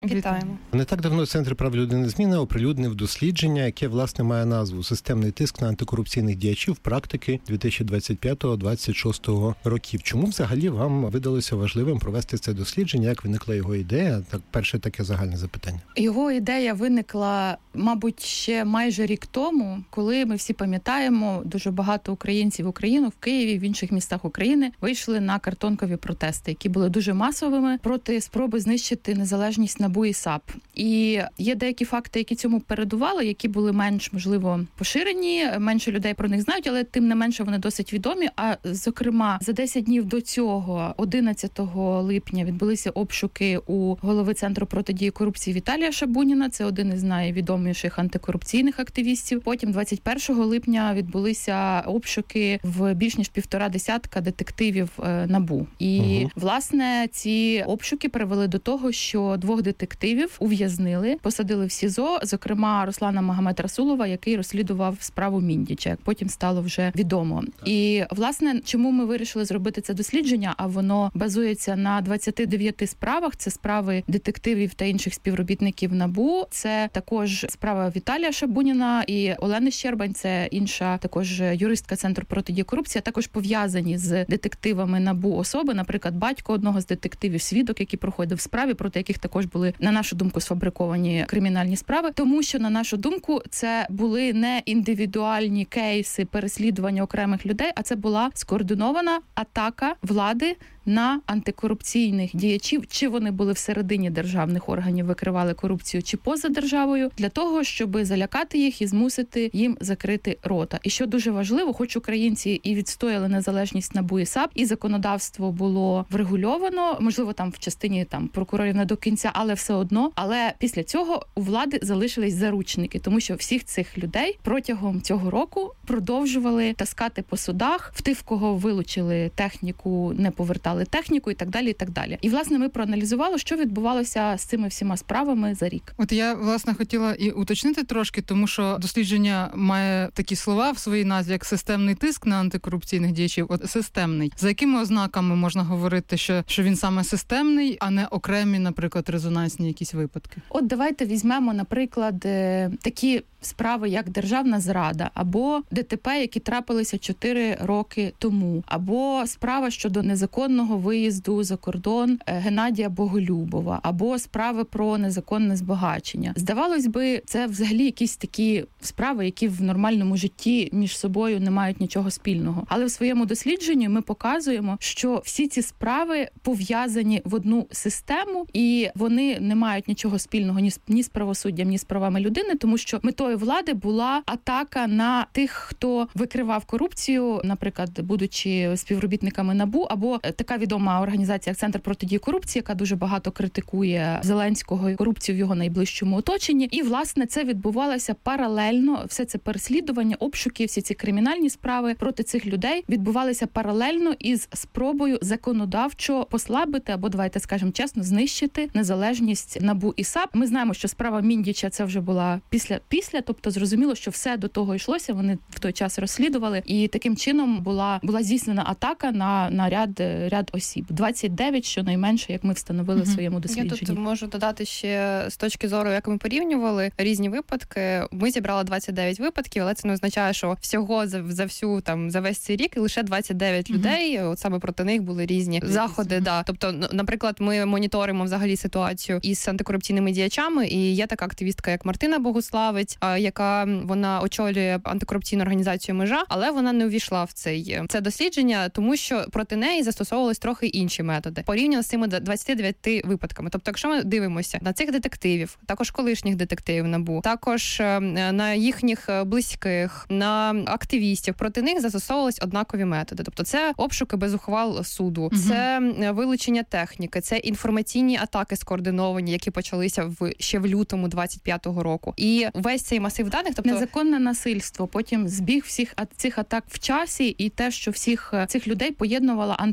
Вітаємо. Не так давно Центр прав людини «Зміна» оприлюднив дослідження, яке, власне, має назву «Системний тиск на антикорупційних діячів практики 2025-2026 років». Чому взагалі вам видалося важливим провести це дослідження? Як виникла його ідея? Так, перше таке загальне запитання. Його ідея виникла, мабуть, ще майже рік тому, коли ми всі пам'ятаємо, дуже багато українців в Україну, в Києві, в інших містах України вийшли на картонкові протести, які були дуже масовими проти спроби знищити незалежність НАБУ і САП. І є деякі факти, які цьому передували, які були менш, можливо, поширені, менше людей про них знають, але тим не менше вони досить відомі. А, зокрема, за 10 днів до цього, 11 липня, відбулися обшуки у голови Центру протидії корупції Віталія Шабуніна. Це один із найвідоміших антикорупційних активістів. Потім 21 липня відбулися обшуки в більш ніж 1,5 десятка детективів НАБУ. І, власне, ці обшуки привели до того, що 2 детективів ув'язнили, посадили в СІЗО, зокрема Руслана Магомед-Расулова, який розслідував справу Міндіча, як потім стало вже відомо. І, власне, чому ми вирішили зробити це дослідження, а воно базується на 29 справах, це справи детективів та інших співробітників НАБУ, це також справа Віталія Шабуніна і Олени Щербань, це інша також юристка Центру протидії корупції, а також пов'язані з детективами НАБУ особи, наприклад, батько одного з детективів, свідок, який проходив в справі, проти яких також були, на нашу думку, сфабриковані кримінальні справи, тому що, на нашу думку, це були не індивідуальні кейси переслідування окремих людей, а це була скоординована атака влади на антикорупційних діячів, чи вони були всередині державних органів, викривали корупцію, чи поза державою, для того, щоб залякати їх і змусити їм закрити рота. І що дуже важливо, хоч українці і відстояли незалежність НАБУ і САП, і законодавство було врегульовано, можливо, там в частині прокурорів не до кінця, але все одно. Але після цього у влади залишились заручники, тому що всіх цих людей протягом цього року продовжували таскати по судах, в тих, в кого вилучили техніку, не повертали техніку і так далі, і так далі. І, власне, ми проаналізували, що відбувалося з цими всіма справами за рік. От я, власне, хотіла і уточнити трошки, тому що дослідження має такі слова в своїй назві, як системний тиск на антикорупційних діячів. От системний. За якими ознаками можна говорити, що він саме системний, а не окремі, наприклад, резонансні якісь випадки? От давайте візьмемо, наприклад, такі справи, як державна зрада, або ДТП, які трапилися 4 роки тому, або справа щодо незаконного виїзду за кордон Геннадія Боголюбова, або справи про незаконне збагачення. Здавалось би, це взагалі якісь такі справи, які в нормальному житті між собою не мають нічого спільного. Але в своєму дослідженні ми показуємо, що всі ці справи пов'язані в одну систему, і вони не мають нічого спільного ні з правосуддям, ні з правами людини, тому що метою влади була атака на тих, хто викривав корупцію, наприклад, будучи співробітниками НАБУ, або така відома організація, як Центр протидії корупції, яка дуже багато критикує Зеленського і корупцію в його найближчому оточенні. І, власне, це відбувалося паралельно, все це переслідування, обшуки, всі ці кримінальні справи проти цих людей відбувалися паралельно із спробою законодавчо послабити, або, давайте скажемо чесно, знищити незалежність НАБУ і САП. Ми знаємо, що справа Міндіча це вже була після, тобто зрозуміло, що все до того йшлося, вони в той час розслідували, і таким чином була здійснена атака на ряд осіб. 29, щонайменше, як ми встановили в своєму дослідженні. Я тут можу додати ще з точки зору, як ми порівнювали різні випадки. Ми зібрали 29 випадків, але це не означає, що всього за весь цей рік лише 29 людей, от саме проти них були різні заходи. Да. Тобто, наприклад, ми моніторимо взагалі ситуацію із антикорупційними діячами, і є така активістка, як Мартина Богуславець, яка вона очолює антикорупційну організацію «Межа», але вона не увійшла в це дослідження, тому що проти неї застосовувались трохи інші методи. Порівняно з цими 29 випадками. Тобто, якщо ми дивимося на цих детективів, також колишніх детективів НАБУ, також на їхніх близьких, на активістів, проти них застосовувались однакові методи. Тобто це обшуки без ухвал суду, це вилучення техніки, це інформаційні атаки скоординовані, які почалися ще в лютому 25-го року. І весь цей масив даних, тобто незаконне насильство, потім збіг всіх цих атак в часі, і те, що всіх цих людей поєднувала антикорупційна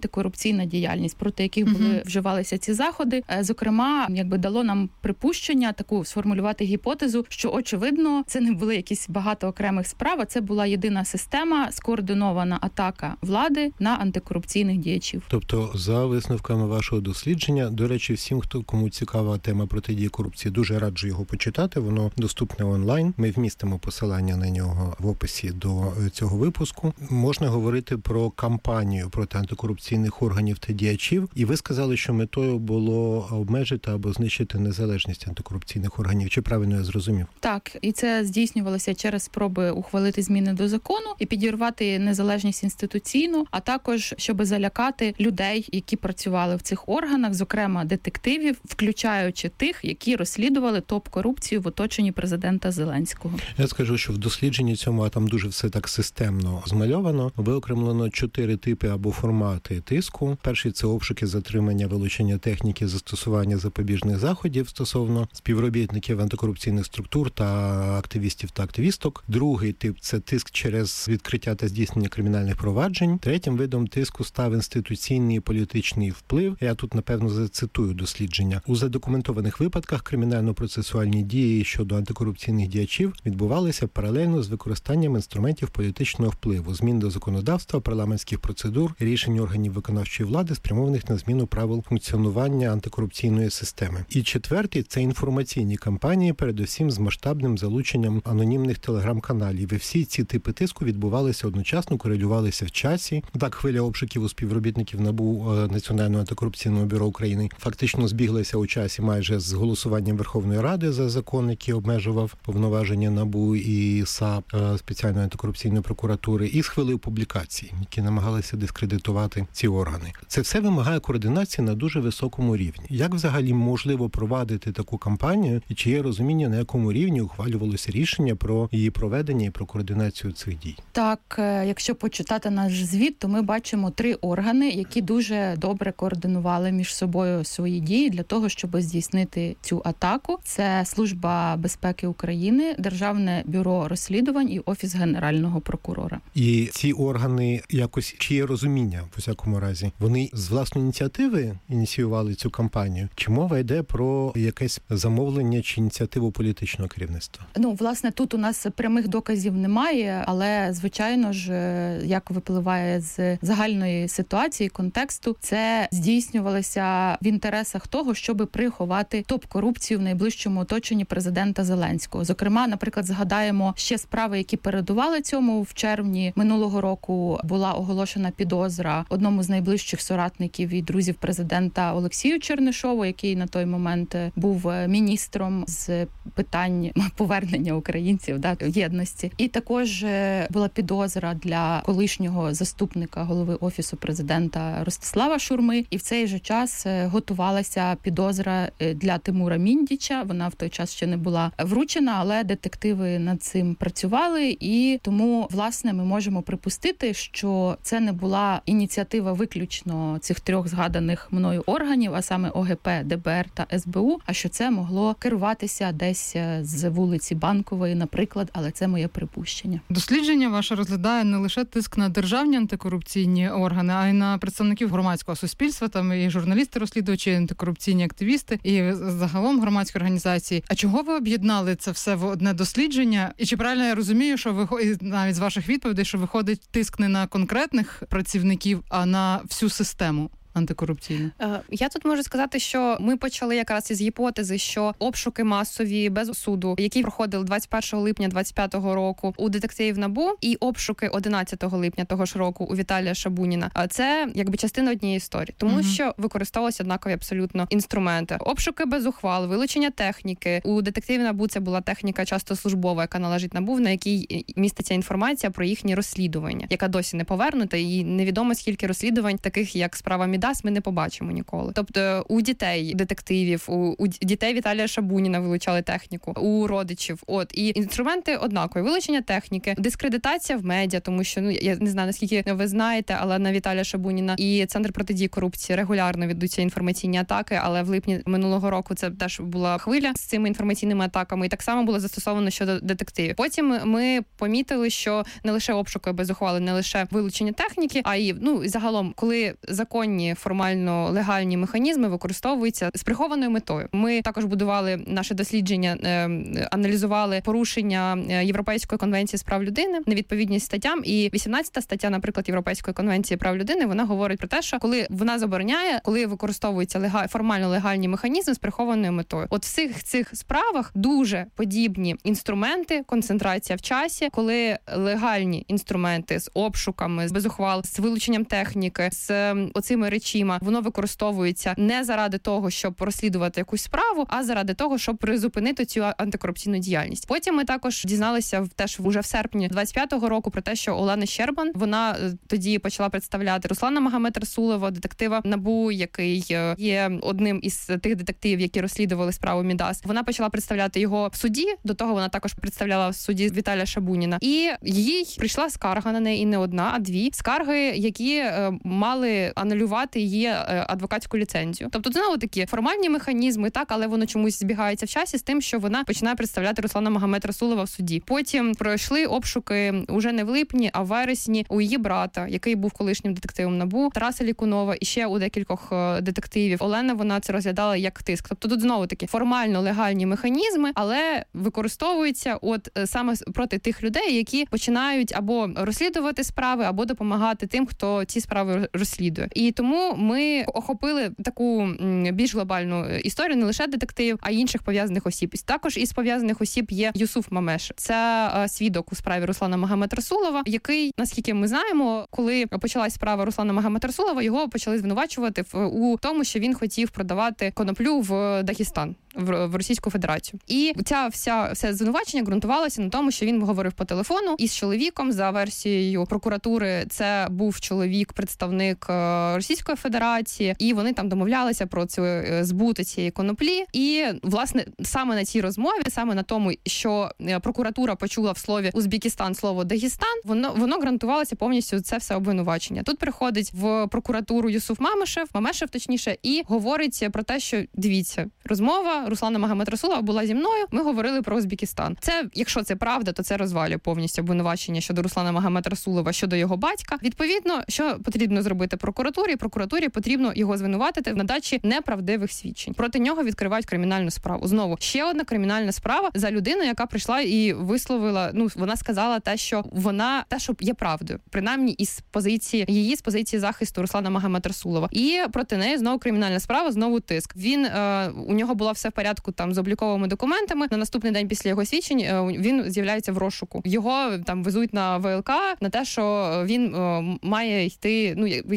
антикорупційна діяльність, проти яких були вживалися ці заходи. Зокрема, дало нам припущення таку сформулювати гіпотезу, що очевидно це не були якісь багато окремих справ, а це була єдина система, скоординована атака влади на антикорупційних діячів. Тобто, за висновками вашого дослідження, до речі, всім, кому цікава тема протидії корупції, дуже раджу його почитати. Воно доступне онлайн. Ми вмістимо посилання на нього в описі до цього випуску. Можна говорити про кампанію проти антикорупційних органів та діячів. І ви сказали, що метою було обмежити або знищити незалежність антикорупційних органів. Чи правильно я зрозумів? Так, і це здійснювалося через спроби ухвалити зміни до закону і підірвати незалежність інституційну, а також, щоб залякати людей, які працювали в цих органах, зокрема детективів, включаючи тих, які розслідували топ-корупцію в оточенні президента Зеленського. Я скажу, що в дослідженні цьому, а там дуже все так системно змальовано, виокремлено 4 типи або формати тиску. Перший – це обшуки, затримання, вилучення техніки, застосування запобіжних заходів стосовно співробітників антикорупційних структур та активістів та активісток. Другий тип – це тиск через відкриття та здійснення кримінальних проваджень. Третім видом тиску став інституційний і політичний вплив. Я тут, напевно, зацитую дослідження. У задокументованих випадках кримінально-процесуальні дії щодо антикорупційних діячів відбувалися паралельно з використанням інструментів політичного впливу, змін до законодавства, парламентських процедур, рішень органів виконавчої влади, спрямованих на зміну правил функціонування антикорупційної системи. І четвертий – це інформаційні кампанії, передусім з масштабним залученням анонімних телеграм-каналів. І всі ці типи тиску відбувалися одночасно, корелювалися в часі. Так, хвиля обшуків у співробітників НАБУ, Національного антикорупційного бюро України, фактично збіглася у часі майже з голосуванням Верховної Ради за закон, який обмежував повноваження НАБУ і САП, спеціальної антикорупційної прокуратури, і з хвилею публікацій, які намагалися дискредитувати ці органи. Це все вимагає координації на дуже високому рівні. Як взагалі можливо провадити таку кампанію, і чи є розуміння, на якому рівні ухвалювалося рішення про її проведення і про координацію цих дій? Так, якщо почитати наш звіт, то ми бачимо 3 органи, які дуже добре координували між собою свої дії для того, щоб здійснити цю атаку. Це Служба безпеки України, Державне бюро розслідувань і Офіс Генерального прокурора. І ці органи якось, чи є розуміння, в усякому разі, вони з власної ініціативи ініціювали цю кампанію? Чи мова йде про якесь замовлення чи ініціативу політичного керівництва? Власне, тут у нас прямих доказів немає, але, звичайно ж, як випливає з загальної ситуації, контексту, це здійснювалося в інтересах того, щоб приховати топ-корупцію в найближчому оточенні президента Зеленського. Зокрема, наприклад, згадаємо ще справи, які передували цьому. В червні минулого року була оголошена підозра одному з найближчих соратників і друзів президента Олексію Чернишову, який на той момент був міністром з питань повернення українців єдності. І також була підозра для колишнього заступника голови Офісу президента Ростислава Шурми. І в цей же час готувалася підозра для Тимура Міндіча. Вона в той час ще не була вручена, але детективи над цим працювали. І тому, власне, ми можемо припустити, що це не була ініціатива виключно цих 3 згаданих мною органів, а саме ОГП, ДБР та СБУ, а що це могло керуватися десь з вулиці Банкової, наприклад, але це моє припущення. Дослідження ваше розглядає не лише тиск на державні антикорупційні органи, а й на представників громадського суспільства, там і журналісти, розслідувачі, антикорупційні активісти, і загалом громадські організації. А чого ви об'єднали це все в одне дослідження? І чи правильно я розумію, що навіть з ваших відповідей, що виходить тиск не на конкретних працівників, а на всю систему антикорупційну? Я тут можу сказати, що ми почали якраз із гіпотези, що обшуки масові без суду, які проходили 21 липня 25-го року у детективів НАБУ, і обшуки 11 липня того ж року у Віталія Шабуніна, це частина однієї історії, тому що використовувалися однакові абсолютно інструменти. Обшуки без ухвал, вилучення техніки. У детективів НАБУ це була техніка часто службова, яка належить НАБУ, на якій міститься інформація про їхні розслідування, яка досі не повернута, і невідомо скільки розслідувань, таких як справа Мідас, ми не побачимо ніколи. Тобто у дітей детективів, у дітей Віталія Шабуніна вилучали техніку, у родичів. І інструменти однакові. Вилучення техніки, дискредитація в медіа, тому що, я не знаю, наскільки ви знаєте, але на Віталія Шабуніна і Центр протидії корупції регулярно ведуться інформаційні атаки, але в липні минулого року це теж була хвиля з цими інформаційними атаками, і так само було застосовано щодо детективів. Потім ми помітили, що не лише обшуки без ухвали, не лише вилучення техніки, а й загалом, коли законні різні формально легальні механізми використовуються з прихованою метою. Ми також будували наше дослідження, аналізували порушення Європейської конвенції з прав людини, невідповідність статтям. І 18 стаття, наприклад, Європейської конвенції прав людини, вона говорить про те, що коли вона забороняє, коли використовуються формально легальні механізми з прихованою метою. От в всіх цих справах дуже подібні інструменти, концентрація в часі, коли легальні інструменти з обшуками, з безухвал, з вилученням техніки, з оцими речима, воно використовується не заради того, щоб розслідувати якусь справу, а заради того, щоб призупинити цю антикорупційну діяльність. Потім ми також дізналися теж уже в серпні 25-го року про те, що Олена Щербан, вона тоді почала представляти Руслана Магомед-Расулова, детектива НАБУ, який є одним із тих детективів, які розслідували справу Мідас. Вона почала представляти його в суді, до того вона також представляла в суді Віталія Шабуніна. І їй прийшла скарга на неї, і не одна, а дві скарги, які мали анулювати її адвокатську ліцензію. Тобто, знову такі формальні механізми, так, але воно чомусь збігається в часі з тим, що вона починає представляти Руслана Магомед-Расулова в суді. Потім пройшли обшуки уже не в липні, а в вересні у її брата, який був колишнім детективом НАБУ, Тараса Лікунова, і ще у декількох детективів. Олена, вона це розглядала як тиск. Тобто тут знову таки формально легальні механізми, але використовуються саме проти тих людей, які починають або розслідувати справи, або допомагати тим, хто ці справи розслідує. І тому ми охопили таку більш глобальну історію не лише детективів, а й інших пов'язаних осіб. Також із пов'язаних осіб є Юсуф Мамеш. Це свідок у справі Руслана Магомед-Расулова, який, наскільки ми знаємо, коли почалась справа Руслана Магомед-Расулова, його почали звинувачувати у тому, що він хотів продавати коноплю в Дагестан, в Російську Федерацію. І все звинувачення ґрунтувалося на тому, що він говорив по телефону із чоловіком. За версією прокуратури, це був чоловік, представник Російської Федерації, і вони там домовлялися про збут цієї коноплі. І, власне, саме на цій розмові, саме на тому, що прокуратура почула в слові Узбекистан слово Дагестан, воно ґрунтувалося повністю це все обвинувачення. Тут приходить в прокуратуру Юсуф Мамешев точніше, і говорить про те, що, дивіться, розмова Руслана Магомед-Расулова була зі мною, ми говорили про Узбекистан. Це, якщо це правда, то це розвалює повністю обвинувачення щодо Руслана Магомед-Расулова, щодо його батька. Відповідно, що потрібно зробити прокуратурі? Прокуратурі потрібно його звинуватити в надачі неправдивих свідчень. Проти нього відкривають кримінальну справу. Знову, ще одна кримінальна справа за людину, яка прийшла і висловила, вона сказала те, що є правдою. Принаймні із позиції захисту Руслана Магомед-Расулова. І проти неї знову кримінальна справа, знову тиск. У нього було все в порядку там з обліковими документами. На наступний день після його свідчень він з'являється в розшуку. Його там везуть на ВЛК на те, що він має йти.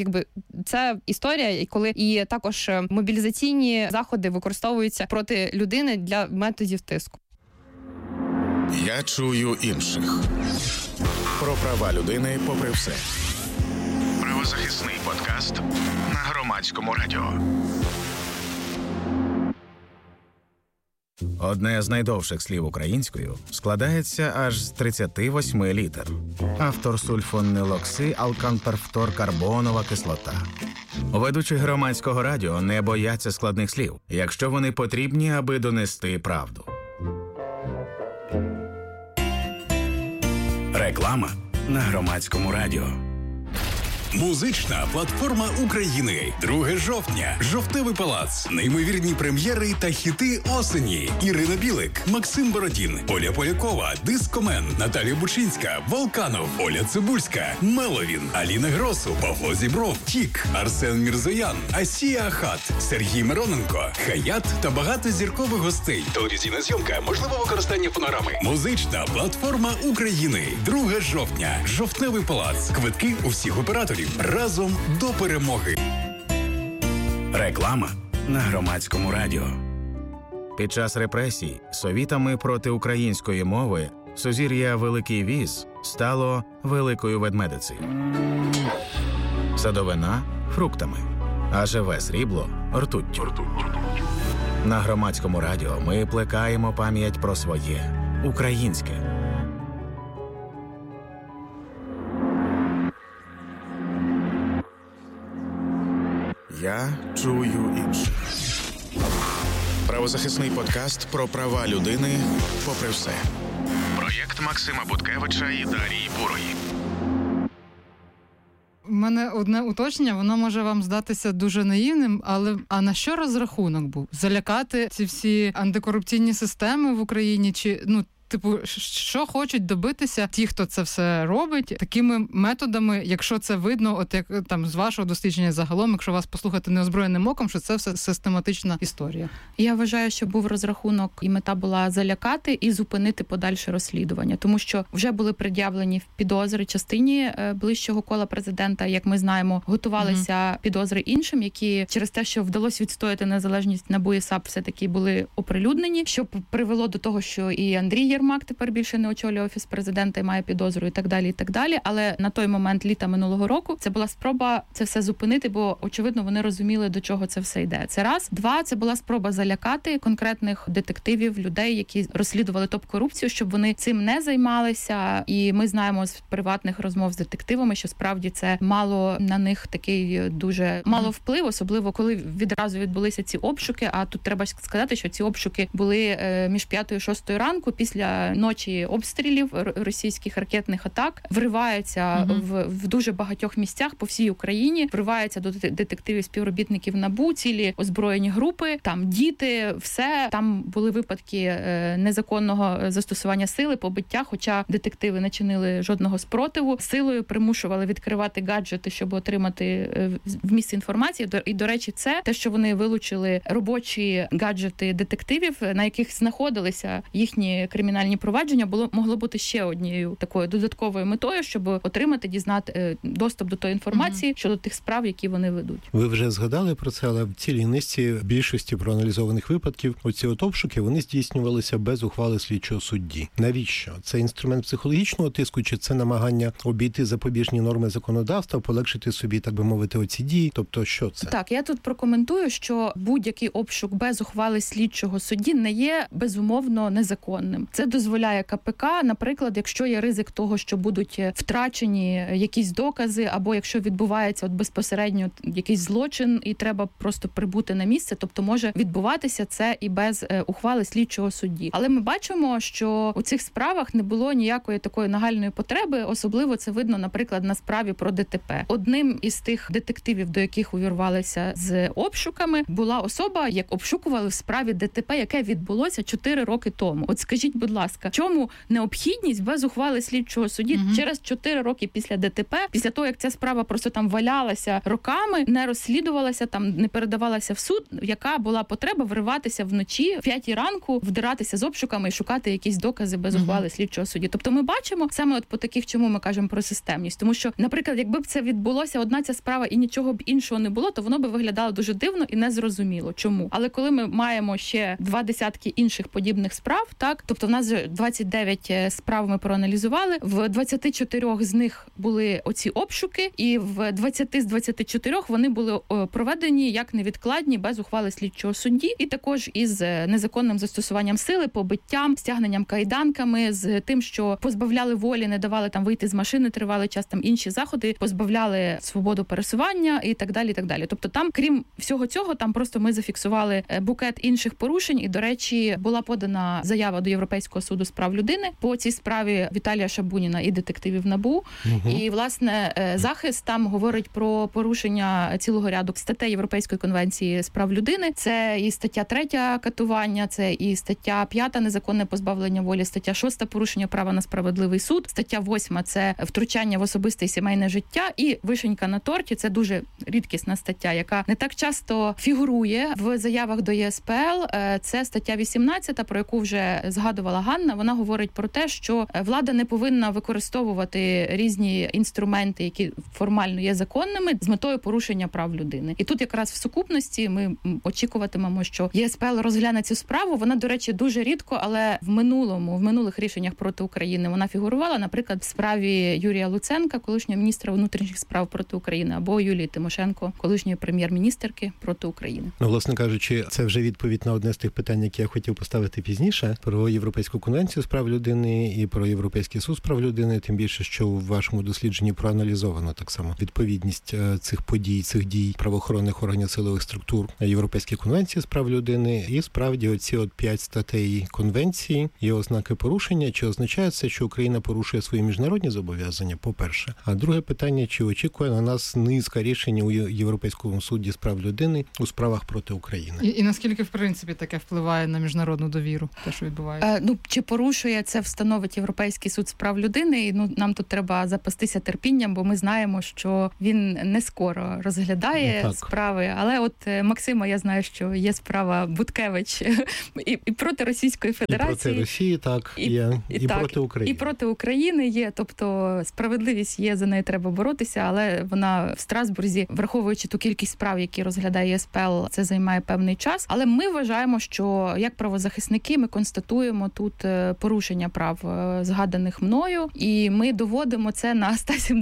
Це історія, коли і також мобілізаційні заходи використовуються проти людини для методів тиску. Я чую інших. Про права людини попри все. Правозахисний подкаст на Громадському радіо. Одне з найдовших слів українською складається аж з 38 літер. Автор сульфонилоксиалканперфторкарбонова кислота. Ведучі Громадського радіо не бояться складних слів, якщо вони потрібні, аби донести правду. Реклама на Громадському радіо. Музична платформа України. 2 жовтня. Жовтневий палац. Неймовірні прем'єри та хіти осені. Ірина Білик, Максим Бородін, Оля Полякова, Дискомен, Наталія Бучинська, Волканов, Оля Цибульська, Меловін, Аліна Гросу, Павло Зібров, Тік, Арсен Мірзоян, Асія Ахат, Сергій Мироненко, Хаят та багато зіркових гостей. Телевізійна зйомка, можливе використання фонограми. Музична платформа України. 2 жовтня. Жовтневий палац. Квитки у всіх операторів. Разом до перемоги. Реклама на Громадському радіо. Під час репресій совітами проти української мови сузір'я Великий Віз стало Великою Ведмедицею. Садовина – фруктами, а живе срібло – ртуттю. На Громадському радіо ми плекаємо пам'ять про своє українське. Я чую інших. Правозахисний подкаст про права людини попри все. Проєкт Максима Буткевича і Дарії Бурої. У мене одне уточнення, воно може вам здатися дуже наївним, але а на що розрахунок був? Залякати ці всі антикорупційні системи в Україні? Чи, типу, що хочуть добитися ті, хто це все робить, такими методами, якщо це видно, от як там з вашого дослідження загалом, якщо вас послухати неозброєним оком, що це все систематична історія? Я вважаю, що був розрахунок, і мета була залякати і зупинити подальше розслідування, тому що вже були пред'явлені підозри частині ближчого кола президента, як ми знаємо, готувалися підозри іншим, які через те, що вдалося відстояти незалежність НАБУ і САП, все-таки були оприлюднені, що привело до того, що і Андрій Єрмак тепер більше не очолює Офіс президента і має підозру і так далі, і так далі. Але на той момент, літа минулого року, це була спроба це все зупинити, бо, очевидно, вони розуміли, до чого це все йде. Це раз. Два, це була спроба залякати конкретних детективів, людей, які розслідували топ-корупцію, щоб вони цим не займалися. І ми знаємо з приватних розмов з детективами, що справді це мало на них такий дуже мало вплив, особливо коли відразу відбулися ці обшуки. А тут треба сказати, що ці обшуки були між 5 і 6 ранку, після ночі обстрілів, російських ракетних атак, вриваються в дуже багатьох місцях по всій Україні, вриваються до детективів, співробітників НАБУ, цілі озброєні групи, там діти, все. Там були випадки незаконного застосування сили, побиття, хоча детективи не чинили жодного спротиву. Силою примушували відкривати гаджети, щоб отримати вміст інформації. І, до речі, це те, що вони вилучили робочі гаджети детективів, на яких знаходилися їхні кримінальні провадження, могло бути ще однією такою додатковою метою, щоб отримати, дізнати доступ до тої інформації щодо тих справ, які вони ведуть. Ви вже згадали про це, але в цілій низці більшості проаналізованих випадків оці обшуки, вони здійснювалися без ухвали слідчого судді. Навіщо? Це інструмент психологічного тиску, чи це намагання обійти запобіжні норми законодавства, полегшити собі, так би мовити, оці дії? Тобто, що це? Так, я тут прокоментую, що будь-який обшук без ухвали слідчого судді не є, безумовно, незаконним. Це дозволяє КПК, наприклад, якщо є ризик того, що будуть втрачені якісь докази, або якщо відбувається безпосередньо якийсь злочин і треба просто прибути на місце, тобто може відбуватися це і без ухвали слідчого судді. Але ми бачимо, що у цих справах не було ніякої такої нагальної потреби, особливо це видно, наприклад, на справі про ДТП. Одним із тих детективів, до яких увірвалися з обшуками, була особа, як обшукували в справі ДТП, яке відбулося 4 роки тому. От скажіть, будь ласка, чому необхідність без ухвали слідчого судді через 4 роки після ДТП, після того, як ця справа просто там валялася роками, не розслідувалася, там не передавалася в суд, яка була потреба вриватися вночі, в 5 ранку, вдиратися з обшуками і шукати якісь докази без ухвали слідчого судді. Тобто ми бачимо саме от по таких, чому ми кажемо про системність. Тому що, наприклад, якби б це відбулося одна ця справа і нічого б іншого не було, то воно би виглядало дуже дивно і незрозуміло. Чому? Але коли ми маємо ще 20 інших подібних справ, так, тобто в нас вже 29 справ ми проаналізували, в 24 з них були оці обшуки, і в 20 з 24 вони були проведені як невідкладні, без ухвали слідчого судді, і також із незаконним застосуванням сили, побиттям, стягненням кайданками, з тим, що позбавляли волі, не давали там вийти з машини тривалий час, там інші заходи, позбавляли свободу пересування і так далі, і так далі. Тобто там, крім всього цього, там просто ми зафіксували букет інших порушень, і, до речі, була подана заява до Європейського суду з прав людини по цій справі Віталія Шабуніна і детективів НАБУ. І, власне, захист там говорить про порушення цілого ряду статей Європейської конвенції з прав людини. Це і стаття 3 катування, це і стаття 5 незаконне позбавлення волі, стаття 6 порушення права на справедливий суд, стаття 8 це втручання в особисте і сімейне життя, і вишенька на торті, це дуже рідкісна стаття, яка не так часто фігурує в заявах до ЄСПЛ. Це стаття 18, про яку вже згадувала Ганна. Вона говорить про те, що влада не повинна використовувати різні інструменти, які формально є законними, з метою порушення прав людини. І тут якраз в сукупності ми очікуватимемо, що ЄСПЛ розгляне цю справу. Вона, до речі, дуже рідко, але в минулих рішеннях проти України вона фігурувала, наприклад, в справі Юрія Луценка, колишнього міністра внутрішніх справ проти України, або Юлії Тимошенко, колишньої прем'єр-міністерки проти України. Власне кажучи, це вже відповідь на одне з тих питань, які я хотів поставити пізніше, про Європейську Європейську конвенцію з прав людини і про Європейський суд з прав людини, тим більше, що в вашому дослідженні проаналізовано так само відповідність цих подій, цих дій правоохоронних органів силових структур Європейської конвенції з прав людини. І справді оці 5 статей конвенції є ознаки порушення. Чи означає це, що Україна порушує свої міжнародні зобов'язання, по-перше? А друге питання, чи очікує на нас низка рішень у Європейському суді з прав людини у справах проти України? І наскільки, в принципі, таке впливає на міжнародну довіру, те, що відбувається? Чи порушує це, встановить Європейський суд з прав людини? І нам тут треба запастися терпінням, бо ми знаємо, що він не скоро розглядає справи. Але от Максима, я знаю, що є справа Буткевич і проти Російської Федерації. І проти Росії, і проти України. І проти України є, тобто справедливість є, за неї треба боротися, але вона в Страсбурзі, враховуючи ту кількість справ, які розглядає ЄСПЛ, це займає певний час. Але ми вважаємо, що як правозахисники ми констатуємо тут порушення прав, згаданих мною, і ми доводимо це на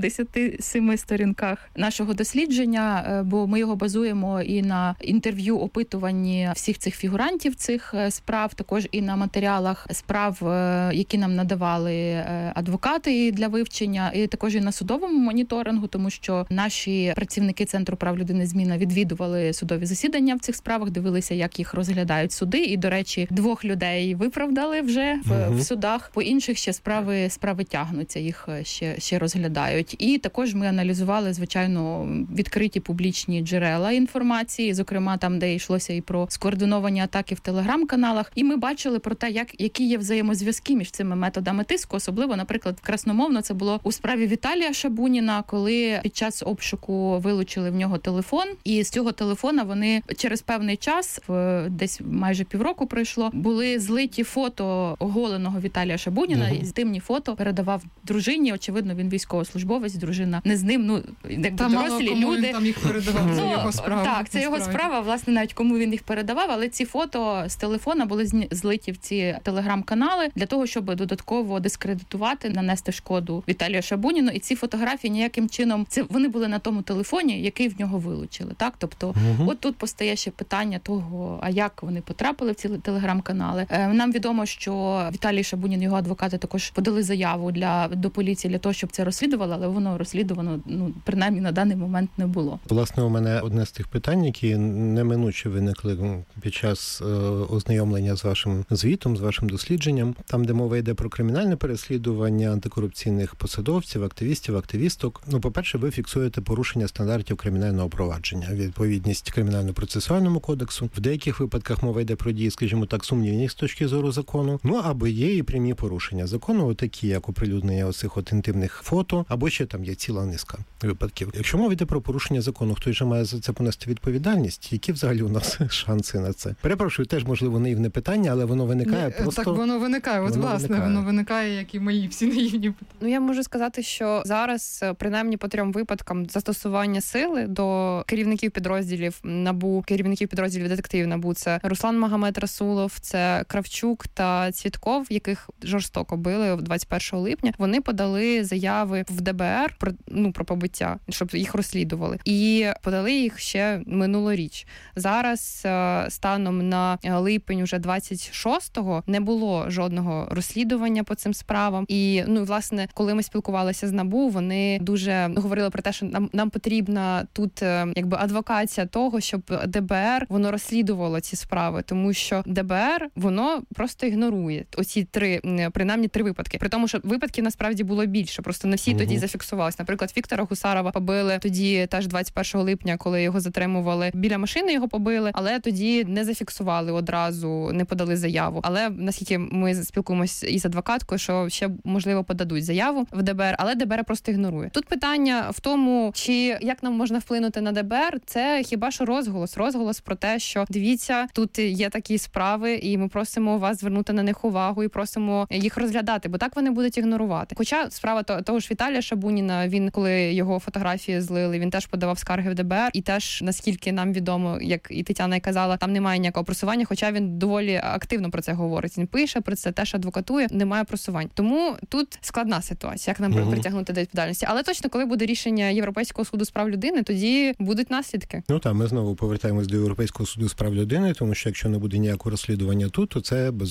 177 сторінках нашого дослідження, бо ми його базуємо і на інтерв'ю, опитуванні всіх цих фігурантів цих справ, також і на матеріалах справ, які нам надавали адвокати для вивчення, і також і на судовому моніторингу, тому що наші працівники Центру прав людини «Зміна» відвідували судові засідання в цих справах, дивилися, як їх розглядають суди, і, до речі, 2 людей виправдали вже в судах, по інших ще справи тягнуться, їх ще розглядають. І також ми аналізували, звичайно, відкриті публічні джерела інформації, зокрема там, де йшлося і про скоординовані атаки в телеграм-каналах, і ми бачили про те, які є взаємозв'язки між цими методами тиску, особливо, наприклад, красномовно це було у справі Віталія Шабуніна, коли під час обшуку вилучили в нього телефон, і з цього телефона вони через певний час, десь майже півроку пройшло, були злиті фото оголеного Віталія Шабуніна, і інтимні фото передавав дружині, очевидно, він військовослужбовець, дружина не з ним, дорослі люди. Там їх передавав, це його справа. Так, це його справа, власне, навіть кому він їх передавав, але ці фото з телефона були злиті в ці телеграм-канали для того, щоб додатково дискредитувати, нанести шкоду Віталію Шабуніну, і ці фотографії ніяким чином, вони були на тому телефоні, який в нього вилучили, так? Тобто, от тут постає ще питання того, а як вони потрапили в ці телеграм-канали. Нам відомо, що Віталій Шабунін, його адвокати також подали заяву до поліції для того, щоб це розслідували, але воно розслідувано, принаймні на даний момент не було. Власне, у мене одне з тих питань, які неминуче виникли під час ознайомлення з вашим звітом, з вашим дослідженням, там, де мова йде про кримінальне переслідування антикорупційних посадовців, активістів, активісток. По-перше, ви фіксуєте порушення стандартів кримінального провадження, відповідність Кримінально-процесуальному кодексу. В деяких випадках мова йде про дії, скажімо так, сумнівні з точки зору закону. Або є і прямі порушення закону, такі як оприлюднення оцих інтимних фото, або ще там є ціла низка випадків. Якщо мова йде про порушення закону, хтось же має за це понести відповідальність? Які взагалі у нас шанси на це? Перепрошую, теж, можливо, наївне питання, але воно виникає просто... Так, воно виникає. Воно виникає, як і мої всі наївні питання. Я можу сказати, що зараз, принаймні по 3 випадкам застосування сили до керівників підрозділів НАБУ, керівників підрозділів детективів НАБУ, це Руслан Магомед Расулов, це Кравчук та Цвітков, яких жорстоко били 21 липня. Вони подали заяви в ДБР про побиття, щоб їх розслідували. І подали їх ще минулоріч. Зараз, станом на липень уже 26-го, не було жодного розслідування по цим справам. І, власне, коли ми спілкувалися з НАБУ, вони дуже говорили про те, що нам потрібна тут адвокація того, щоб ДБР, воно розслідувало ці справи, тому що ДБР, воно просто ігнорує оці 3 випадки. При тому, що випадків насправді було більше, просто не всі тоді зафіксувалися. Наприклад, Віктора Гусарова побили тоді теж 21 липня, коли його затримували. Біля машини його побили, але тоді не зафіксували одразу, не подали заяву. Але наскільки ми спілкуємося із адвокаткою, що ще, можливо, подадуть заяву в ДБР, але ДБР просто ігнорує. Тут питання в тому, чи як нам можна вплинути на ДБР, це хіба що розголос про те, що дивіться, тут є такі справи, і ми просимо вас звернути на них увагу і просимо їх розглядати, бо так вони будуть ігнорувати. Хоча справа того ж Віталія Шабуніна, він, коли його фотографії злили, він теж подавав скарги в ДБР, і теж, наскільки нам відомо, як і Тетяна й казала, там немає ніякого просування, хоча він доволі активно про це говорить. Він пише про це, теж адвокатує, немає просувань. Тому тут складна ситуація, як нам притягнути до відповідальності. Але точно, коли буде рішення Європейського суду з прав людини, тоді будуть наслідки. Ми знову повертаємось до Європейського суду з прав людини, тому що якщо не буде ніякого розслідування тут, то це, безумовно,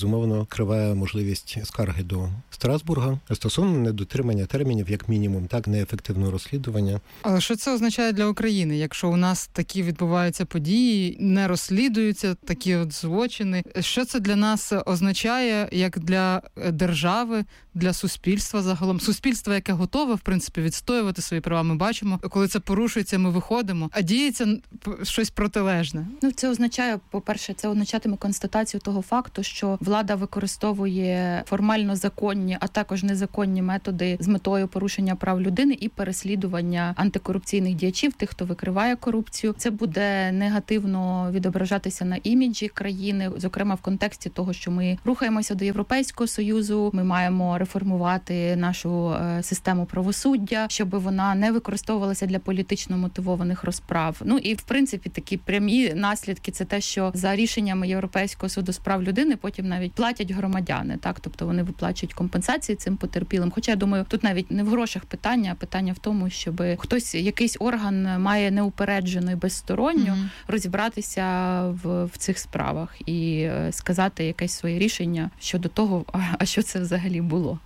відкриває можливість скарги до Страсбурга стосовно недотримання термінів, як мінімум, так, неефективного розслідування. Але що це означає для України, якщо у нас такі відбуваються події, не розслідуються такі от злочини? Що це для нас означає, як для держави, для суспільства загалом? Суспільство, яке готове, в принципі, відстоювати свої права. Ми бачимо, коли це порушується, ми виходимо, а діється щось протилежне. Це означає, по-перше, це означатиме констатацію того факту, що влада використовує формально законні, а також незаконні методи з метою порушення прав людини і переслідування антикорупційних діячів, тих, хто викриває корупцію. Це буде негативно відображатися на іміджі країни, зокрема в контексті того, що ми рухаємося до Європейського Союзу, ми маємо реформувати нашу систему правосуддя, щоб вона не використовувалася для політично мотивованих розправ. І в принципі такі прямі наслідки це те, що за рішеннями Європейського суду з прав людини потім навіть платять громадяни, так, тобто вони виплачують компенсації цим потерпілим. Хоча я думаю, тут навіть не в грошах питання, а питання в тому, щоб хтось, якийсь орган має неупереджено і безсторонньо розібратися в цих справах і сказати якесь своє рішення щодо того, а що це взагалі було.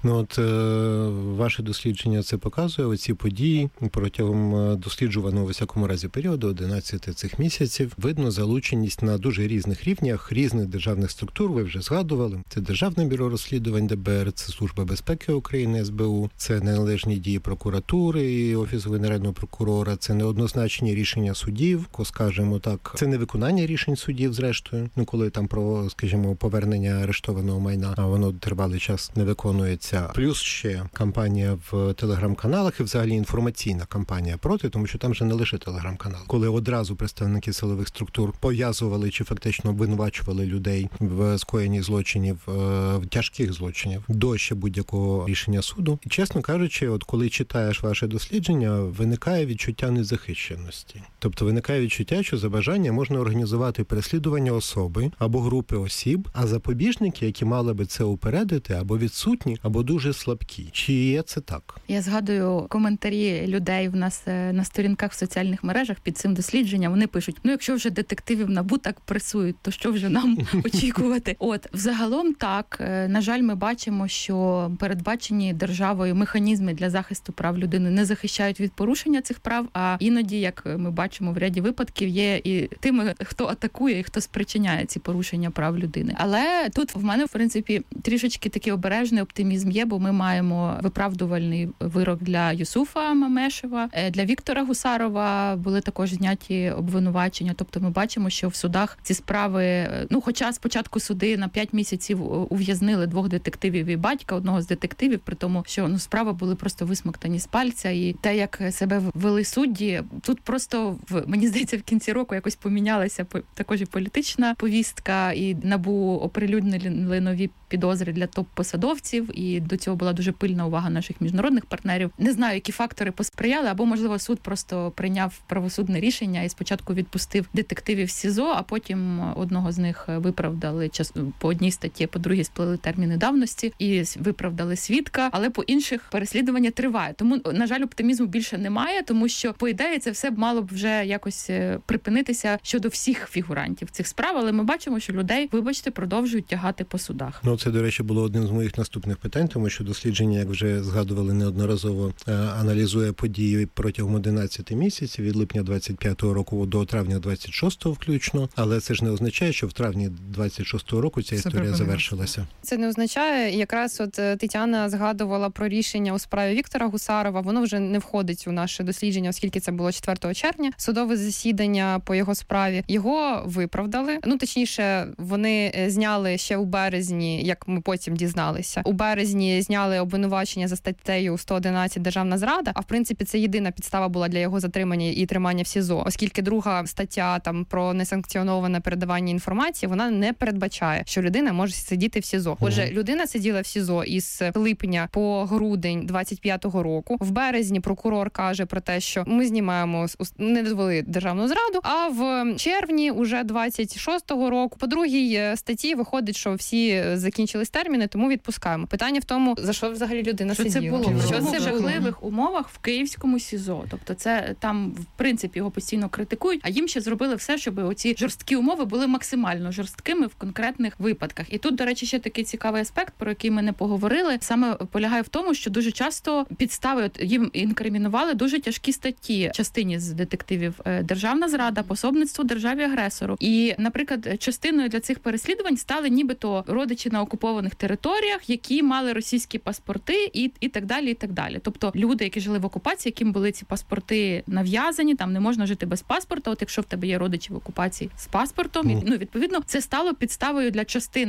Ваше дослідження це показує, оці події протягом досліджуваного, у всякому разі, періоду 11 цих місяців видно залученість на дуже різних рівнях, різних державних структур, ви вже згадували. Це Державне бюро розслідувань ДБР, це Служба безпеки України, СБУ, це неналежні дії прокуратури і Офісу Генерального прокурора, це неоднозначні рішення судів, скажімо так, це невиконання рішень судів, зрештою, коли там про, скажімо, повернення арештованого майна, а воно тривалий час не виконується. Плюс ще кампанія в телеграм-каналах і взагалі інформаційна кампанія проти, тому що там вже не лише телеграм-канал. Коли одразу представники силових структур пов'язували чи фактично обвинувачували людей в скоєнні злочинів, в тяжких злочинів, до ще будь-якого рішення суду. І, чесно кажучи, от коли читаєш ваше дослідження, виникає відчуття незахищеності. Тобто виникає відчуття, що за бажання можна організувати переслідування особи або групи осіб, а запобіжники, які мали би це упередити, або відсутні, або дуже слабкі. Чи є це так? Я згадую коментарі людей в нас на сторінках в соціальних мережах під цим дослідженням. Вони пишуть, якщо вже детективів НАБУ так пресують, то що вже нам очікувати? Взагалом так, на жаль, ми бачимо, що передбачені державою механізми для захисту прав людини не захищають від порушення цих прав, а іноді, як ми бачимо в ряді випадків, є і тими, хто атакує і хто спричиняє ці порушення прав людини. Але тут в мене, в принципі, трішечки такий обережний оптимізм є, бо ми маємо виправдувальний вирок для Юсуфа Мамешева, для Віктора Гусарова були також зняті обвинувачення. Тобто ми бачимо, що в судах ці справи, хоча спочатку суди на 5 місяців ув'язнили 2 детективів і батька одного з детективів, при тому, що справи були просто висмоктані з пальця, і те, як себе вели судді, тут просто, мені здається, в кінці року якось помінялася також і політична повістка, і НАБУ оприлюднили нові підозри для топ-посадовців, і до цього була дуже пильна увага наших міжнародних партнерів. Не знаю, які фактори посприяли, або, можливо, суд просто прийняв правосудне рішення і спочатку відпустив детективів з СІЗО, а потім одного з них виправдали по одній статті, по другій сплили терміни давності і виправдали свідка, але по інших переслідування триває. Тому, на жаль, оптимізму більше немає, тому що, по ідеї, це все мало б вже якось припинитися щодо всіх фігурантів цих справ, але ми бачимо, що людей, вибачте, продовжують тягати по судах. Це, до речі, було одним з моїх наступних питань, тому що дослідження, як вже згадували неодноразово, аналізує події протягом 11 місяців, від липня 25-го року до травня 26-го включно, але це ж не означає, що в травні 26-го року ця історія завершилася. Це не означає, якраз Тетяна згадувала про рішення у справі Віктора Гусарова, воно вже не входить у наше дослідження, оскільки це було 4 червня, судове засідання по його справі. Його виправдали, точніше, вони зняли ще у березні, як ми потім дізналися. У березні зняли обвинувачення за статтею 111 «Державна зрада», а в принципі це єдина підстава була для його затримання і тримання в СІЗО, оскільки друга стаття там про несанкціоноване передавання інформації, вона не передбачає, що людина може сидіти в СІЗО. Отже, людина сиділа в СІЗО із липня по грудень 25-го року. В березні прокурор каже про те, що ми знімаємо, не дозволили державну зраду, а в червні уже 26-го року по другій статті виходить, що всі закінчились терміни, тому відпускаємо. Питання в тому, за що взагалі людина сиділа. Це було Що в жахливих умовах в київському СІЗО. Тобто це там, в принципі, його постійно критикують, а їм ще зробили все, щоб оці жорсткі умови були максимально жорсткими в конкретних випадках. І тут, до речі, ще такий цікавий аспект, про який ми не поговорили, саме полягає в тому, що дуже часто підстави їм інкримінували дуже тяжкі статті частині з детективів: державна зрада, пособництво державі-агресору. І, наприклад, частиною для цих переслідувань стали нібито родичі на окупованих територіях, які мали російські паспорти і так далі, і так далі. Тобто люди, які жили в окупації, яким були ці паспорти нав'язані, там не можна жити без паспорта. От якщо в тебе є родичі в окупації з паспортом, відповідно, це стало підставою для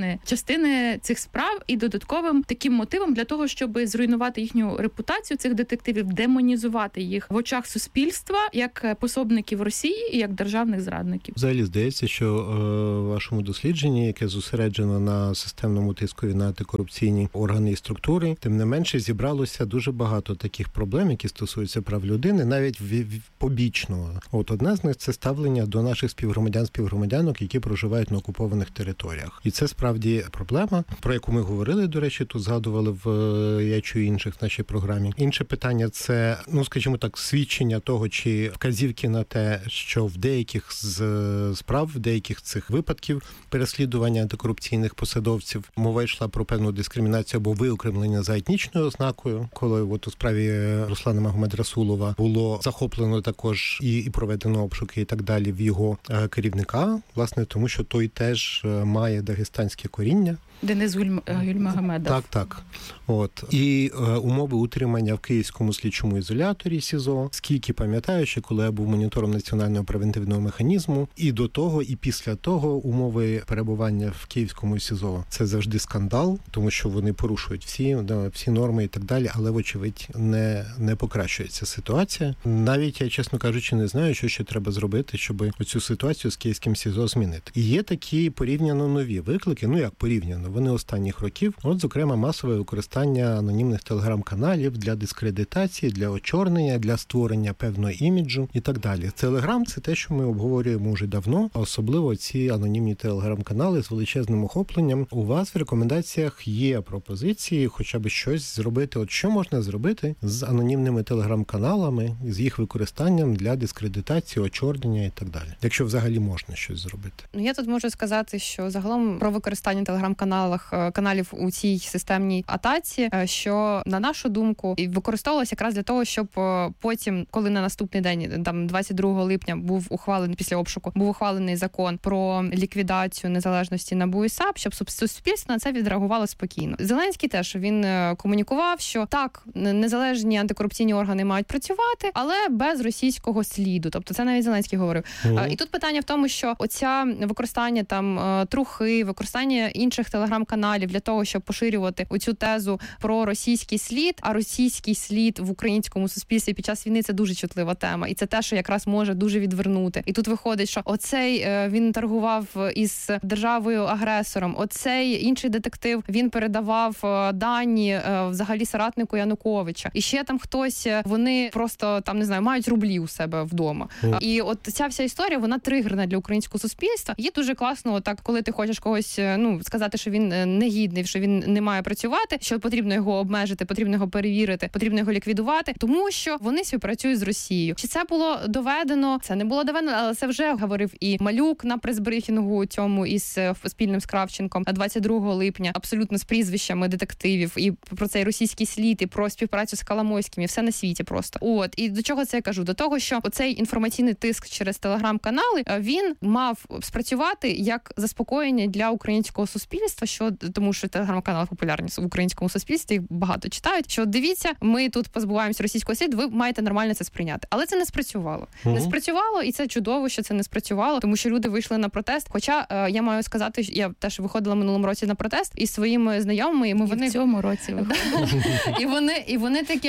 частини цих справ і додатковим таким мотивом для того, щоб зруйнувати їхню репутацію цих детективів, демонізувати їх в очах суспільства як пособників Росії і як державних зрадників. Взагалі здається, що в вашому дослідженні, яке зосереджено на системному тискові на антикорупційні органи і структури, тим не менше зібралося дуже багато таких проблем, які стосуються прав людини, навіть побічного. От одна з них – це ставлення до наших співгромадянок, які проживають на окупованих територіях. І це справді проблема, про яку ми говорили, до речі, тут згадували в «Я чую інших» в нашій програмі. Інше питання – це, скажімо так, свідчення того, чи вказівки на те, що в деяких з справ, в деяких цих випадків переслідування антикорупційних посадовців мова йшла про певну дискримінацію або виокремлення за етнічною ознакою, коли от у справі Руслана Магомедрасулова було захоплено також і проведено обшуки і так далі в його керівника, власне, тому що той теж має дагестанське коріння. Денис Гюльмагомедов. Так. От. І умови утримання в Київському слідчому ізоляторі СІЗО. Скільки пам'ятаю, ще коли я був монітором національного превентивного механізму, і до того, і після того умови перебування в Київському СІЗО. Це завжди скандал, тому що вони порушують всі норми і так далі, але, вочевидь, не покращується ситуація. Навіть я, чесно кажучи, не знаю, що ще треба зробити, щоб оцю ситуацію з Київським СІЗО змінити. І є такі порівняно нові виклики, як порівняно, вони останніх років, зокрема, масове використання анонімних телеграм-каналів для дискредитації, для очорнення, для створення певного іміджу і так далі. Телеграм – це те, що ми обговорюємо вже давно, а особливо ці анонімні телеграм-канали з величезним охопленням. У вас в рекомендаціях є пропозиції хоча б щось зробити. От що можна зробити з анонімними телеграм-каналами, з їх використанням для дискредитації, очорнення і так далі, якщо взагалі можна щось зробити? Я тут можу сказати, що загалом про використання телеграм-каналів у цій системній атаці, що, на нашу думку, використовувалося якраз для того, щоб потім, коли на наступний день, там 22 липня був ухвалений, після обшуку, був ухвалений закон про ліквідацію незалежності НАБУ і САП, щоб суспільство на це відреагувало спокійно. Зеленський теж, він комунікував, що так, незалежні антикорупційні органи мають працювати, але без російського сліду. Тобто це навіть Зеленський говорив. І тут питання в тому, що оця використання трухи, використання інших телеграм-каналів для того, щоб поширювати оцю тезу про російський слід, а російський слід в українському суспільстві під час війни – це дуже чутлива тема. І це те, що якраз може дуже відвернути. І тут виходить, що оцей він торгував із державою-агресором, оцей інший детектив, він передавав дані взагалі соратнику Януковича. І ще там хтось, вони просто, не знаю, мають рублі у себе вдома. І от ця вся історія, вона тригерна для українського суспільства. Є дуже класно, коли ти хочеш когось, сказати, що він негідний, що він не має працювати, що потрібно його обмежити, потрібно його перевірити, потрібно його ліквідувати, тому що вони співпрацюють з Росією. Чи це було доведено? Це не було доведено, але це вже говорив і Малюк на прес-брифінгу цьому із спільним з Кравченком 22 липня, абсолютно з прізвищами детективів, і про цей російський слід, і про співпрацю з Коломойським, і все на світі просто. І до чого це я кажу? До того, що оцей інформаційний тиск через телеграм-канали, він мав спрацювати як заспокоєння для українського суспільства, тому що телеграм-канали популярні в українському суспільстві, їх багато читають, що дивіться, ми тут позбуваємося російського сліду, ви маєте нормально це сприйняти. Але це не спрацювало. Не спрацювало, і це чудово, що це не спрацювало, тому що люди вийшли на протест. Хоча я маю сказати, я теж виходила минулому році на протест із своїми знайомими, і вони в цьому році виходили. І вони такі,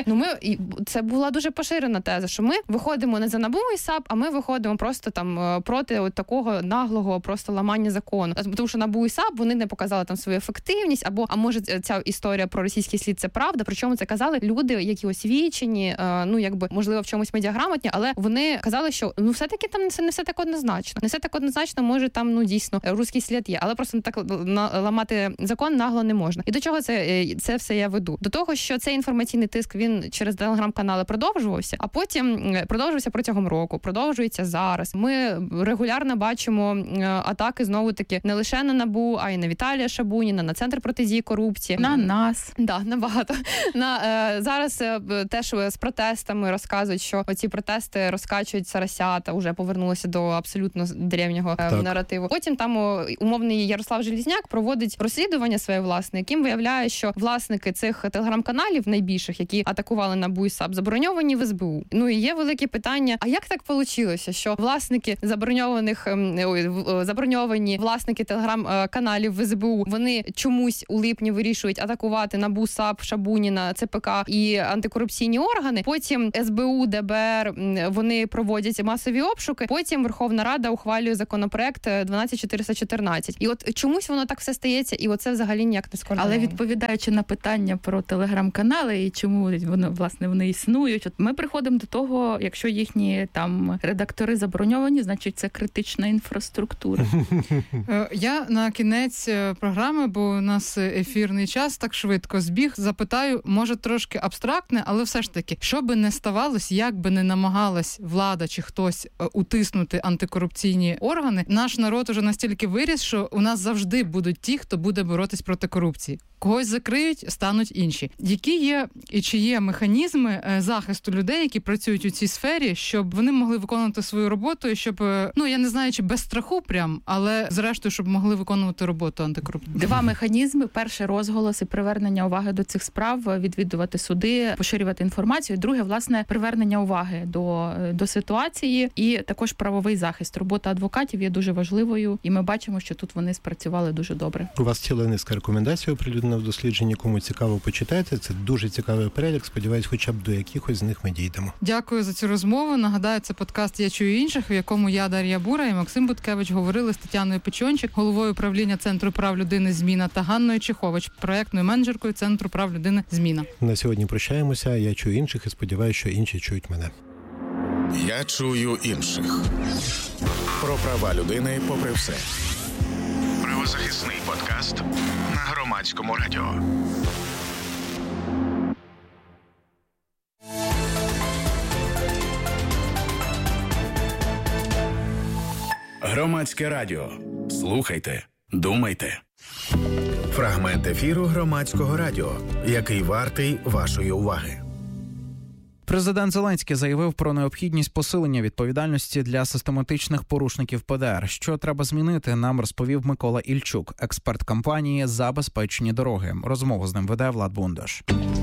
це була дуже поширена теза, що ми виходимо не за НАБУ і САП, а ми виходимо просто проти такого наглого просто ламання закону. Тому що НАБУ і САП, вони не показали там свою ефективність, або, а може ця історія про російський слід це правда, причому це казали люди, які освічені, можливо, в чомусь медіаграмотні, але вони казали, що все-таки там не все так однозначно. Не все так однозначно, може там, дійсно, руський слід є, але просто так ламати закон нагло не можна. І до чого це все я веду? До того, що цей інформаційний тиск, він через телеграм-канали продовжувався, а потім продовжувався протягом року, продовжується зараз. Ми регулярно бачимо атаки, знову-таки, не лише на НАБУ, а й на Віталія Шабуніна, на Центр протидії корупції. На нас. Да, набагато. Зараз теж з протестами розказують, що оці протести розкачують Сарасята, вже повернулися до абсолютно древнього наративу. Потім там умовний Ярослав Желізняк проводить розслідування своє власне, яким виявляє, що власники цих телеграм-каналів найбільших, які атакували НАБУ і САП, заброньовані в СБУ. І є велике питання, а як так вийшло, що власники заброньовані власники телеграм-каналів в СБУ, вони чомусь у липні вирішують атакувати НАБУ, САП, Шабуніна, ЦПК і антикорупційні органи. Потім СБУ, ДБР, вони проводять масові обшуки. Потім Верховна Рада ухвалює законопроект 12414. І от чомусь воно так все стається, і оце взагалі ніяк не скоординовано. Але відповідаючи на питання про телеграм-канали і чому вони існують, от ми приходимо до того, якщо їхні там редактори заброньовані, значить це критична інфраструктура. Я на кінець програми, бо у нас ефірний час так швидко збіг, запитаю, може трошки абстрактне, але все ж таки, що би не ставалось, як би не намагалась влада чи хтось утиснути антикорупційні органи, наш народ уже настільки виріс, що у нас завжди будуть ті, хто буде боротись проти корупції. Когось закриють, стануть інші. Які є і чи є механізми захисту людей, які працюють у цій сфері, щоб вони могли виконувати свою роботу і щоб, я не знаю, чи без страху прям, але зрештою, щоб могли виконувати роботу антикорупційну? Два механізми. Перший — розголос і привернення уваги до цих справ, відвідувати суди, поширювати інформацію. Друге, власне, привернення уваги до ситуації і також правовий захист. Робота адвокатів є дуже важливою, і ми бачимо, що тут вони спрацювали дуже добре. У вас ціла низка рекомендацій оприлюднена в дослідженні. Кому цікаво, почитайте. Це дуже цікавий перелік. Сподіваюсь, хоча б до якихось з них ми дійдемо. Дякую за цю розмову. Нагадаю, це подкаст «Я чую інших», в якому я, Дар'я Бура і Максим Буткевич говорили з Тетяною Печончик, головою управління Центру прав людини «Зміна», та Ганною Чехович, проєктною менеджеркою Центру прав людини «Зміна». На сьогодні прощаємося. Я чую інших і сподіваюся, що інші чують мене. Я чую інших. Про права людини попри все. Правозахисний подкаст на Громадському радіо. Громадське радіо. Слухайте, думайте. Фрагмент ефіру Громадського радіо, який вартий вашої уваги. Президент Зеленський заявив про необхідність посилення відповідальності для систематичних порушників ПДР. Що треба змінити, нам розповів Микола Ільчук, експерт компанії «Забезпечені дороги». Розмову з ним веде Влад Бундаш.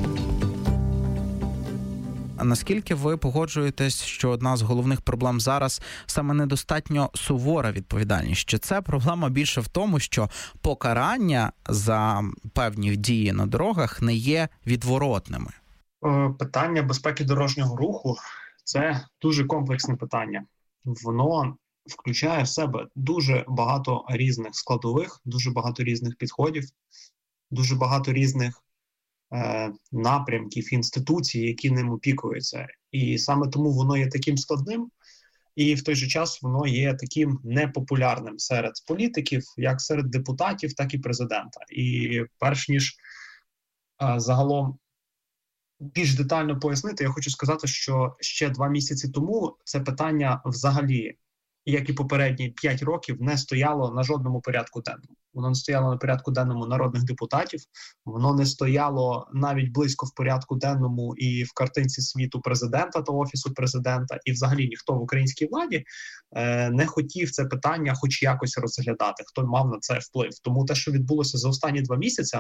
А наскільки ви погоджуєтесь, що одна з головних проблем зараз саме недостатньо сувора відповідальність? Чи це проблема більше в тому, що покарання за певні дії на дорогах не є відворотними? Питання безпеки дорожнього руху – це дуже комплексне питання. Воно включає в себе дуже багато різних складових, дуже багато різних підходів, дуже багато різних напрямків, інституцій, які ним опікуються. І саме тому воно є таким складним, і в той же час воно є таким непопулярним серед політиків, як серед депутатів, так і президента. І перш ніж загалом більш детально пояснити, я хочу сказати, що ще 2 місяці тому це питання взагалі, як і попередні 5 років, не стояло на жодному порядку денному. Воно не стояло на порядку денному народних депутатів, воно не стояло навіть близько в порядку денному і в картинці світу президента та Офісу президента, і взагалі ніхто в українській владі не хотів це питання хоч якось розглядати, хто мав на це вплив. Тому те, що відбулося за останні 2 місяці,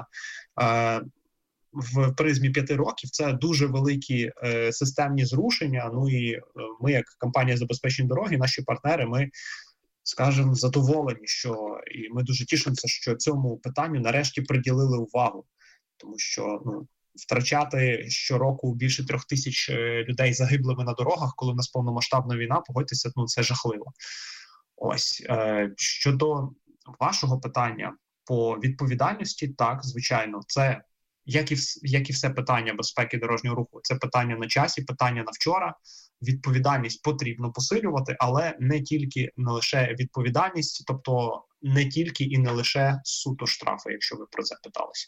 в призмі 5 років, це дуже великі системні зрушення. Ну і ми, як компанія «Забезпечені дороги», наші партнери, ми, скажімо, задоволені, що і ми дуже тішимося, що цьому питанню нарешті приділили увагу. Тому що втрачати щороку більше 3000 людей загиблими на дорогах, коли у нас повномасштабна війна, погодьтеся, це жахливо. Ось, щодо вашого питання, По відповідальності, так, звичайно, це, як і все питання безпеки дорожнього руху, це питання на часі, питання на вчора. Відповідальність потрібно посилювати, але не лише відповідальність, тобто не тільки і не лише суто штрафи, якщо ви про це питалися.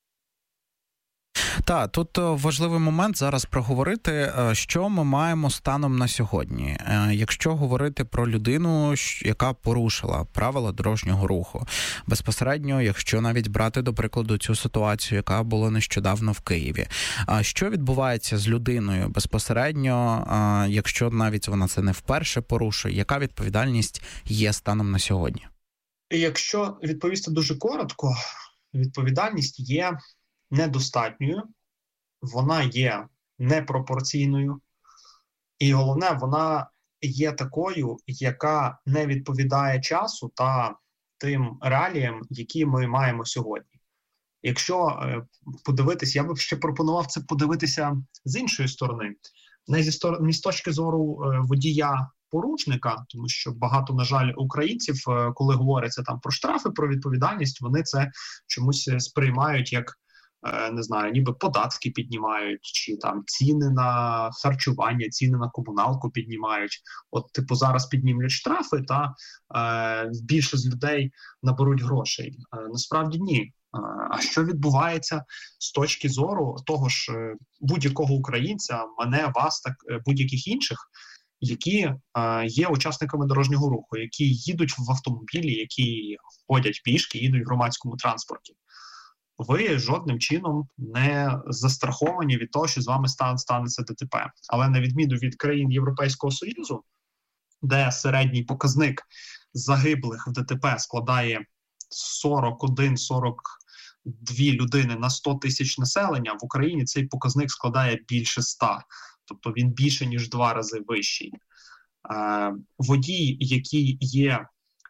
Так, тут важливий момент зараз проговорити, що ми маємо станом на сьогодні. Якщо говорити про людину, яка порушила правила дорожнього руху, безпосередньо, якщо навіть брати, до прикладу, цю ситуацію, яка була нещодавно в Києві. Що відбувається з людиною безпосередньо, якщо навіть вона це не вперше порушує, яка відповідальність є станом на сьогодні? Якщо відповісти дуже коротко, відповідальність є недостатньою, вона є непропорційною, і головне, вона є такою, яка не відповідає часу та тим реаліям, які ми маємо сьогодні. Якщо подивитись, я б ще пропонував це подивитися з іншої сторони, не з точки зору водія-порушника, тому що багато, на жаль, українців, коли говориться там про штрафи, про відповідальність, вони це чомусь сприймають як, не знаю, ніби податки піднімають, чи там ціни на харчування, ціни на комуналку піднімають. От, типу, зараз піднімуть штрафи, та більше з людей наберуть грошей. Насправді ні. А що відбувається з точки зору того ж будь-якого українця, мене, вас, так будь-яких інших, які є учасниками дорожнього руху, які їдуть в автомобілі, які ходять пішки, їдуть в громадському транспорті? Ви жодним чином не застраховані від того, що з вами станеться ДТП. Але на відміну від країн Європейського Союзу, де середній показник загиблих в ДТП складає 41-42 людини на 100 тисяч населення, в Україні цей показник складає більше 100. Тобто він більше, ніж 2 рази вищий. Водій, який є...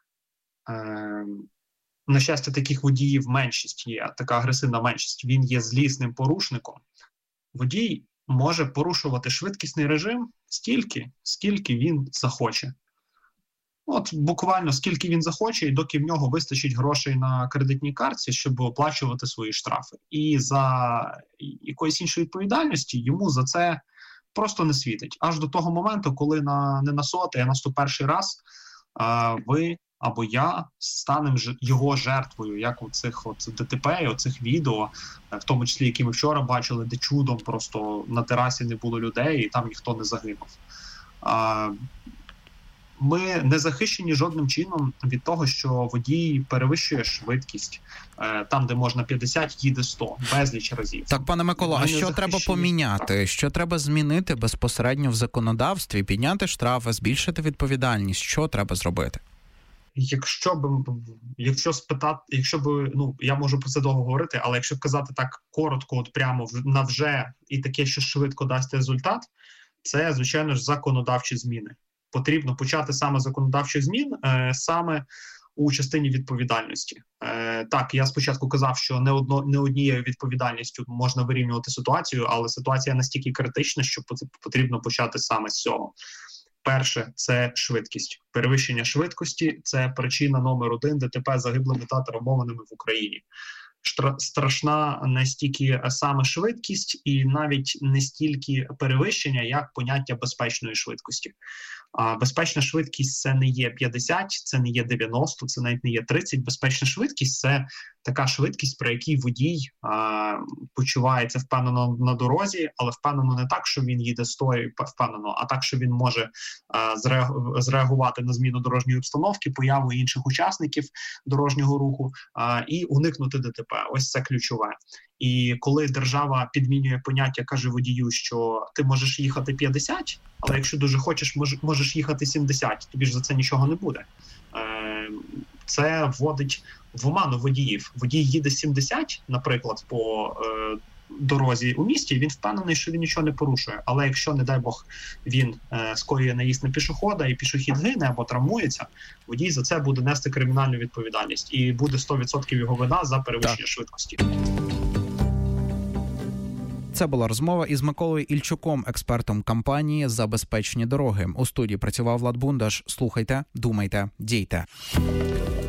На щастя, таких водіїв меншість є, така агресивна меншість, він є злісним порушником. Водій може порушувати швидкісний режим стільки, скільки він захоче. От буквально скільки він захоче, і доки в нього вистачить грошей на кредитній картці, щоб оплачувати свої штрафи. І за якоїсь іншої відповідальності йому за це просто не світить. Аж до того моменту, коли не на 100-й, а на 101-й раз ви або я станемо його жертвою, як у цих ДТП і оцих відео, в тому числі, які ми вчора бачили, де чудом просто на терасі не було людей і там ніхто не загинув. Ми не захищені жодним чином від того, що водій перевищує швидкість. Там, де можна 50, їде 100, безліч разів. Так, пане Микола, а що треба поміняти? Що треба змінити безпосередньо в законодавстві? Підняти штрафи, збільшити відповідальність? Що треба зробити? Якщо б, я можу про це довго говорити, але якщо казати так коротко, от прямо на вже і таке, що швидко дасть результат, це, звичайно ж, законодавчі зміни. Потрібно почати саме законодавчих змін, саме у частині відповідальності. Так, я спочатку казав, що не однією відповідальністю можна вирівнювати ситуацію, але ситуація настільки критична, що потрібно почати саме з цього. Перше – це швидкість. Перевищення швидкості – це причина номер 1 ДТП загиблими та травмованими в Україні. Страшна не стільки саме швидкість і навіть не стільки перевищення, як поняття безпечної швидкості. Безпечна швидкість – це не є 50, це не є 90, це навіть не є 30. Безпечна швидкість – це така швидкість, при якій водій почувається впевнено на дорозі, але впевнено не так, що він їде 100 впевнено, а так, що він може зреагувати на зміну дорожньої обстановки, появу інших учасників дорожнього руху і уникнути ДТП. Ось це ключове. І коли держава підмінює поняття, каже водію, що ти можеш їхати 50, але якщо дуже хочеш, можеш їхати 70, тобі ж за це нічого не буде. Це вводить в оману водіїв. Водій їде 70, наприклад, по дорозі у місті, він впевнений, що він нічого не порушує. Але якщо, не дай Бог, він скоює наїзд на пішохода і пішохід гине або травмується, водій за це буде нести кримінальну відповідальність. І буде 100% його вина за перевищення швидкості. Це була розмова із Миколою Ільчуком, експертом компанії «За безпечні дороги». У студії працював Влад Бундаш. Слухайте, думайте, дійте.